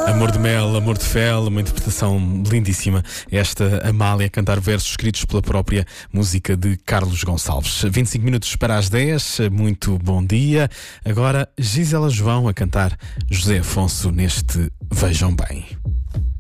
Amor de mel, amor de fel, uma interpretação lindíssima. Esta Amália a cantar versos escritos pela própria música de Carlos Gonçalves. 25 minutos para as 10, muito bom dia. Agora Gisela João a cantar José Afonso neste Vejam Bem.